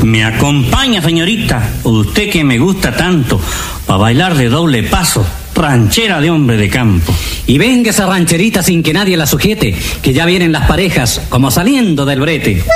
Me acompaña, señorita, usted que me gusta tanto, para bailar de doble paso, ranchera de hombre de campo. Y venga esa rancherita sin que nadie la sujete, que ya vienen las parejas, como saliendo del brete.